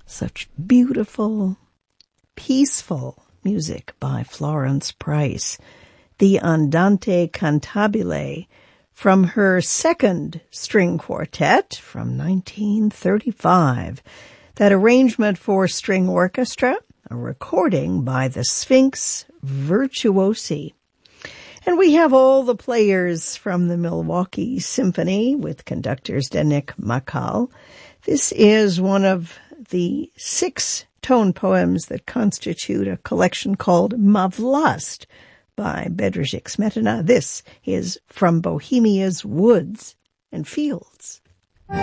Such beautiful, peaceful music by Florence Price. The Andante Cantabile from her second string quartet from 1935. That arrangement for string orchestra, a recording by the Sphinx Virtuosi. And we have all the players from the Milwaukee Symphony with conductors Denik Makal. This is one of the 6 tone poems that constitute a collection called Mavlast by Bedřich Smetana. This is From Bohemia's Woods and Fields.